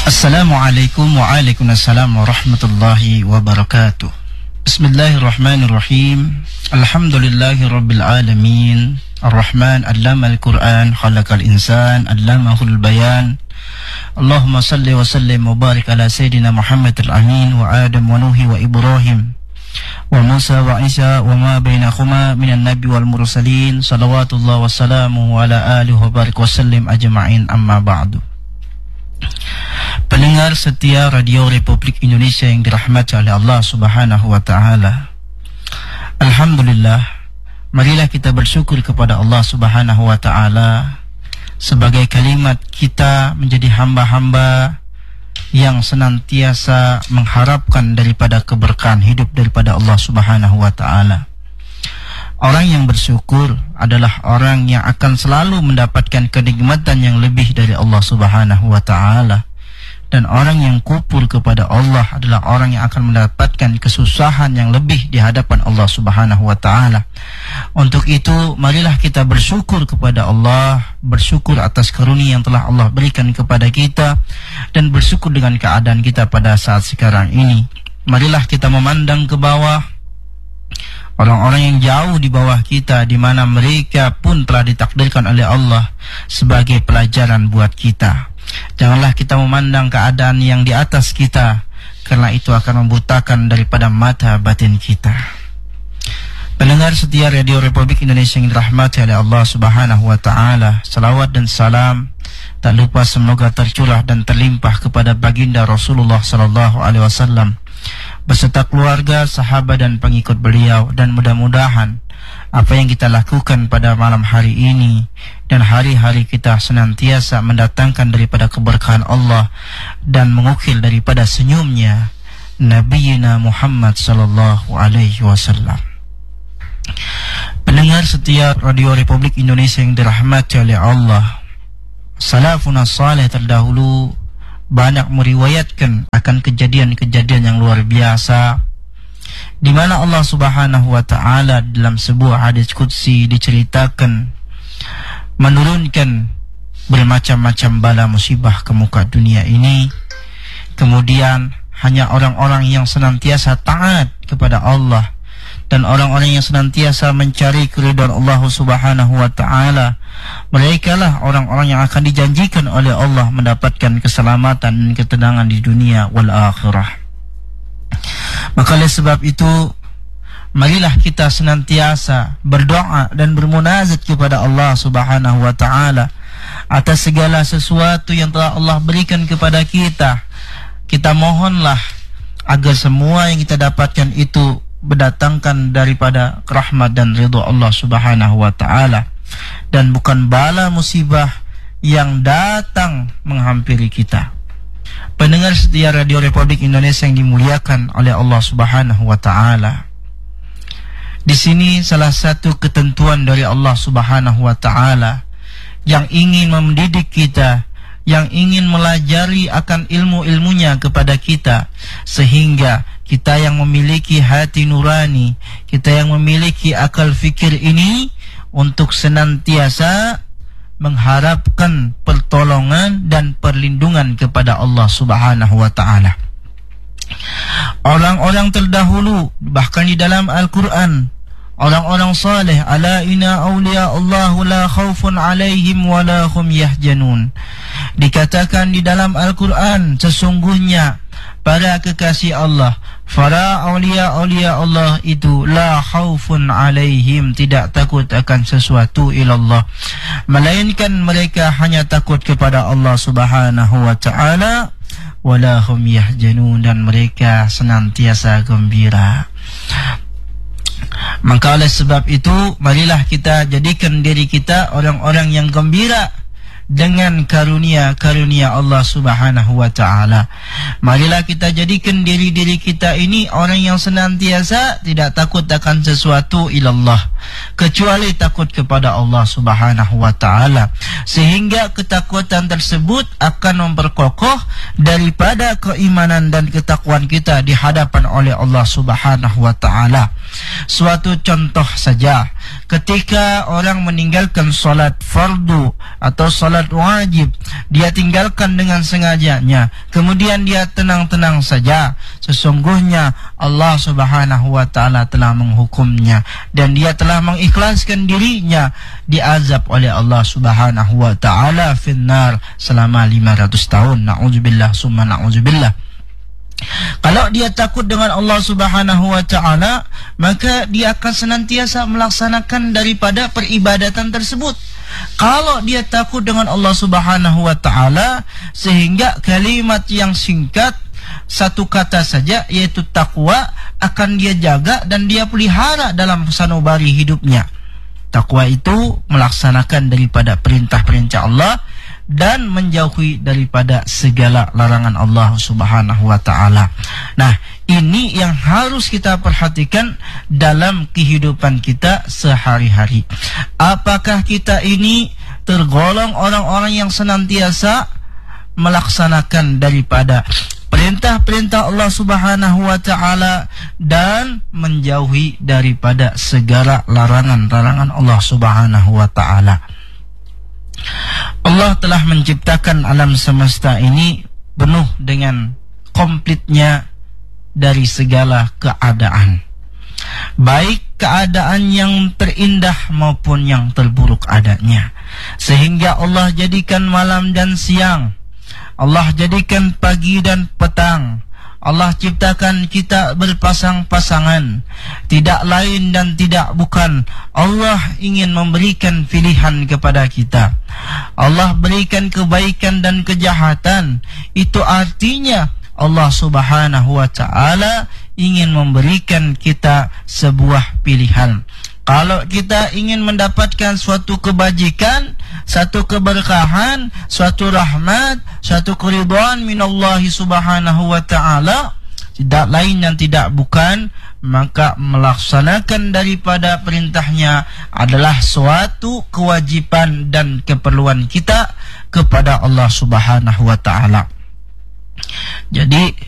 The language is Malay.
Assalamualaikum waalaikumsalam warahmatullahi wabarakatuh. Bismillahirrahmanirrahim. Alhamdulillahi rabbil alamin. Ar-Rahman allama al-Quran, khalaqal insan, allamahul bayan. Allahumma salli wa sallim wa barik ala Sayyidina Muhammad al-Amin wa Adam wa Nuhi wa Ibrahim wa Musa wa Isa wa ma bainahuma minan nabi wal mursalin. Salawatullah wa salamuhu ala alihi wa barik wa sallim ajma'in, amma ba'du. Pendengar setia Radio Republik Indonesia yang dirahmati oleh Allah Subhanahu wa taala. Alhamdulillah, marilah kita bersyukur kepada Allah Subhanahu wa taala sebagai kalimat kita menjadi hamba-hamba yang senantiasa mengharapkan daripada keberkahan hidup daripada Allah Subhanahu wa taala. Orang yang bersyukur adalah orang yang akan selalu mendapatkan kenikmatan yang lebih dari Allah Subhanahu wa taala. Dan orang yang kufur kepada Allah adalah orang yang akan mendapatkan kesusahan yang lebih di hadapan Allah Subhanahu wa taala. Untuk itu, marilah kita bersyukur kepada Allah, bersyukur atas karunia yang telah Allah berikan kepada kita, dan bersyukur dengan keadaan kita pada saat sekarang ini. Marilah kita memandang ke bawah, orang-orang yang jauh di bawah kita, di mana mereka pun telah ditakdirkan oleh Allah sebagai pelajaran buat kita. Janganlah kita memandang keadaan yang di atas kita, karena itu akan membutakan daripada mata batin kita. Pendengar setia Radio Republik Indonesia yang dirahmati oleh Allah Subhanahu wa taala, salawat dan salam tak lupa semoga tercurah dan terlimpah kepada baginda Rasulullah sallallahu alaihi wasallam beserta keluarga, sahabat dan pengikut beliau. Dan mudah-mudahan apa yang kita lakukan pada malam hari ini dan hari-hari kita senantiasa mendatangkan daripada keberkahan Allah dan mengukil daripada senyumnya Nabiina Muhammad sallallahu alaihi wasallam. Pendengar setia Radio Republik Indonesia yang dirahmati oleh Allah, salafun salih terdahulu banyak meriwayatkan akan kejadian-kejadian yang luar biasa, di mana Allah Subhanahu wa taala dalam sebuah hadis qudsi diceritakan menurunkan bermacam-macam bala musibah ke muka dunia ini. Kemudian hanya orang-orang yang senantiasa taat kepada Allah dan orang-orang yang senantiasa mencari keridhaan Allah Subhanahu wa taala, mereka lah orang-orang yang akan dijanjikan oleh Allah mendapatkan keselamatan dan ketenangan di dunia wal akhirah. Maka oleh sebab itu, marilah kita senantiasa berdoa dan bermunajat kepada Allah Subhanahu wa taala atas segala sesuatu yang telah Allah berikan kepada kita. Kita mohonlah agar semua yang kita dapatkan itu berdatangkan daripada rahmat dan ridha Allah Subhanahu wa taala, dan bukan bala musibah yang datang menghampiri kita. Pendengar setia Radio Republik Indonesia yang dimuliakan oleh Allah Subhanahu wa taala, di sini salah satu ketentuan dari Allah Subhanahu wa taala yang ingin mendidik kita, yang ingin melajari akan ilmu-ilmunya kepada kita, sehingga kita yang memiliki hati nurani, kita yang memiliki akal fikir ini untuk senantiasa mengharapkan pertolongan dan perlindungan kepada Allah Subhanahu wa taala. Orang-orang terdahulu, bahkan di dalam Al-Quran, orang-orang saleh, ala inna awliya Allahu la khawfun alaihim wa la hum yahjanun. Dikatakan di dalam Al-Quran, sesungguhnya para kekasih Allah, para awliya Allah itu la khaufun alaihim, tidak takut akan sesuatu ilallah, melainkan mereka hanya takut kepada Allah Subhanahu wa taala, wala hum yahjanun, dan mereka senantiasa gembira. Maka oleh sebab itu, marilah kita jadikan diri kita orang-orang yang gembira dengan karunia-karunia Allah Subhanahu wa taala. Marilah kita jadikan diri-diri kita ini orang yang senantiasa tidak takut akan sesuatu ilallah, kecuali takut kepada Allah Subhanahu wa taala, sehingga ketakutan tersebut akan memperkokoh daripada keimanan dan ketakwaan kita di hadapan oleh Allah Subhanahu wa taala. Suatu contoh saja, ketika orang meninggalkan salat fardu atau salat wajib, dia tinggalkan dengan sengajanya, kemudian dia tenang-tenang saja, sesungguhnya Allah Subhanahu wa ta'ala telah menghukumnya dan dia telah mengikhlaskan dirinya diazab oleh Allah Subhanahu wa ta'ala finnar selama 500 tahun. Na'udzubillah summa na'udzubillah. Kalau dia takut dengan Allah Subhanahu wa ta'ala, maka dia akan senantiasa melaksanakan daripada peribadatan tersebut. Kalau dia takut dengan Allah Subhanahu wa ta'ala, sehingga kalimat yang singkat satu kata saja, yaitu takwa, akan dia jaga dan dia pelihara dalam sanubari hidupnya. Takwa itu melaksanakan daripada perintah-perintah Allah dan menjauhi daripada segala larangan Allah Subhanahu wa ta'ala. Nah, ini yang harus kita perhatikan dalam kehidupan kita sehari-hari. Apakah kita ini tergolong orang-orang yang senantiasa melaksanakan daripada perintah-perintah Allah Subhanahu wa ta'ala dan menjauhi daripada segala larangan-larangan Allah Subhanahu wa ta'ala. Allah telah menciptakan alam semesta ini penuh dengan komplitnya dari segala keadaan, baik keadaan yang terindah maupun yang terburuk adanya. Sehingga Allah jadikan malam dan siang, Allah jadikan pagi dan petang, Allah ciptakan kita berpasang-pasangan. Tidak lain dan tidak bukan, Allah ingin memberikan pilihan kepada kita. Allah berikan kebaikan dan kejahatan. Itu artinya Allah Subhanahu wa ta'ala ingin memberikan kita sebuah pilihan. Kalau kita ingin mendapatkan suatu kebajikan, satu keberkahan, suatu rahmat, suatu keridhaan minallahi Subhanahu wa ta'ala, tidak lain dan tidak bukan, maka melaksanakan daripada perintahnya adalah suatu kewajiban dan keperluan kita kepada Allah Subhanahu wa ta'ala. Jadi